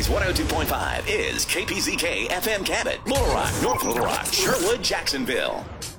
City's 102.5 is KPZK FM Cabot, Little Rock, North Little Rock, Sherwood, Jacksonville.